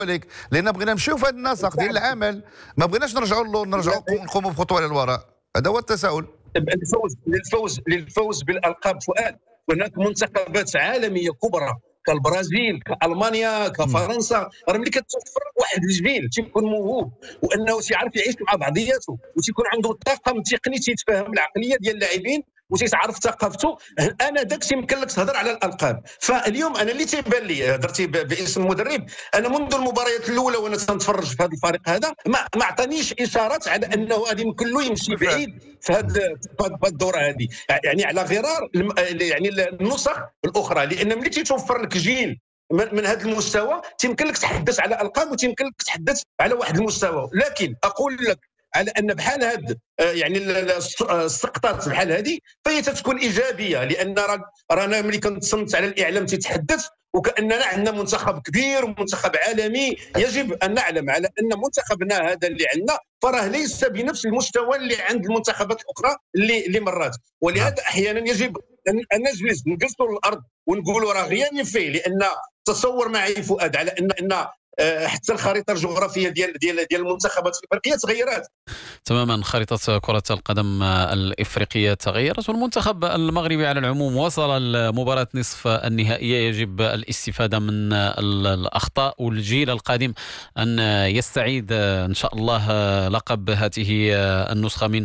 عليك لان بغينا نمشيو في هذا النسق ديال العمل، ما بغيناش نرجعوا نقوموا بخطوه للوراء. هذا هو التساؤل. للفوز بالالقاب فؤاد، هناك منتخبات عالميه كبرى كالبرازيل كالمانيا كفرنسا، راه ملي كتوفر واحد الجيل تيكون موهوب وانه تيعرف يعيش مع بعضياته وتيكون عنده طاقم تقني تيتفاهم العقليه ديال اللاعبين وتيتعرف ثقافته، انا داك تيمكن لك تهضر على الالقاب. فاليوم انا اللي تيبان لي هضرتي باسم المدرب، انا منذ المباريات الاولى وانا تنتفرج في هذا الفريق هذا ما عطانيش اشارات على انه غادي يمكن له يمشي بعيد في هذه الدوره هذه، يعني على غرار يعني النسخ الاخرى، لان ملي تيتوفر لك جيل من هذا المستوى تيمكن لك تحدث على القاب وتيمكن لك تحدث على واحد المستوى. لكن اقول لك على ان بحال هاد يعني السقطات بحال هذه فهي تتكون ايجابيه، لان رانا ملي كنتصنت على الاعلام تيتحدث وكاننا عندنا منتخب كبير ومنتخب عالمي. يجب ان نعلم على ان منتخبنا هذا اللي عندنا فراه ليس بنفس المستوى اللي عند المنتخبات الاخرى اللي مرات، ولهذا احيانا يجب ان نجلس نجلسوا للارض ونقولوا راه غيان فيه، لان تصور معي فؤاد على ان حتى الخريطه الجغرافيه ديال المنتخبات الافريقيه تغيرت تماما. خريطة كرة القدم الإفريقية تغيرت، والمنتخب المغربي على العموم وصل لمباراة نصف النهائية. يجب الاستفادة من الأخطاء، والجيل القادم أن يستعيد إن شاء الله لقب هذه النسخة من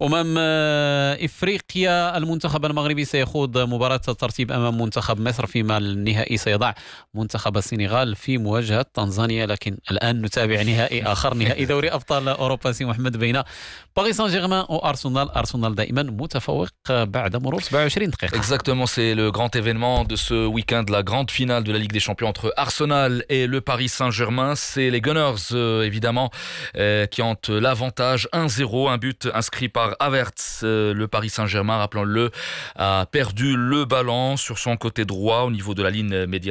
إفريقيا. المنتخب المغربي سيخوض مباراة الترتيب أمام منتخب مصر، فيما النهائي سيضع منتخب السنغال في مواجهة تنزانيا. لكن الآن نتابع نهائي آخر، نهائي دوري أبطال أوروبا سي محمد بين باريس سان-Germain وأرسنال. أرسنال دائما متفوق بعد مرور 27 دقيقة. Exactement, c'est le grand événement de ce week-end, la grande finale de la Ligue des Champions entre Arsenal et le Paris Saint-Germain. C'est les Gunners, évidemment, qui ont l'avantage 1-0, un but inscrit par Havertz. Le Paris Saint-Germain, rappelons-le, a perdu le ballon sur son côté droit au niveau de la ligne médiane